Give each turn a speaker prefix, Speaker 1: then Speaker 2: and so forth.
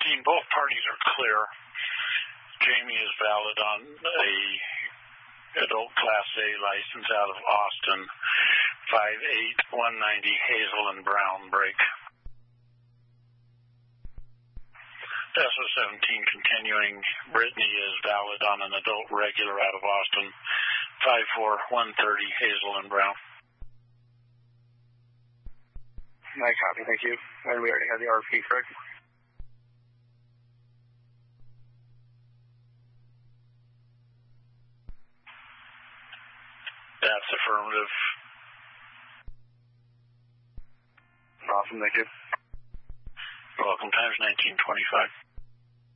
Speaker 1: both parties are clear. Jamie is valid on a adult Class A license out of Austin, 58190 Hazel and Brown break. SO17 continuing, Brittany is valid on an adult regular out of Austin, 54130 Hazel and Brown.
Speaker 2: I copy, thank you. And we already have the RFP, correct?
Speaker 1: That's affirmative.
Speaker 2: Awesome, thank you.
Speaker 1: You're welcome. Times 1925.